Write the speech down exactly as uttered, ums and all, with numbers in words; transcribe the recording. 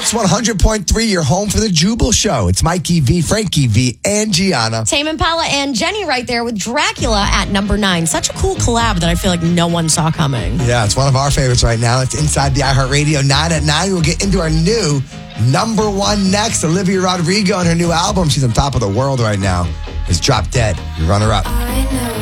Pulse one hundred point three, your home for the Jubal Show. It's Mikey V, Frankie V, and Gianna. Tame Impala and Jenny right there with Dracula at number nine. Such a cool collab that I feel like no one saw coming. Yeah, it's one of our favorites right now. It's inside the iHeartRadio nine at nine. We'll get into our new number one next. Olivia Rodrigo and her new album. She's on top of the world right now. Is Drop Dead, your runner-up. I know.